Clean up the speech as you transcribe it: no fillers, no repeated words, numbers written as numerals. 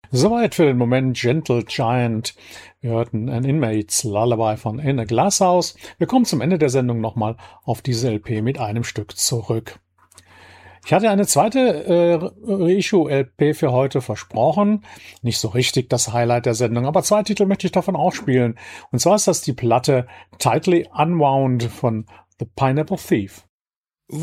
Soweit für den Moment Gentle Giant. Wir hörten An Inmate's Lullaby von In a Glass House. Wir kommen zum Ende der Sendung nochmal auf diese LP mit einem Stück zurück. Ich hatte eine zweite Reissue-LP für heute versprochen. Nicht so richtig das Highlight der Sendung, aber 2 Titel möchte ich davon auch spielen. Und zwar ist das die Platte Tightly Unwound von The Pineapple Thief.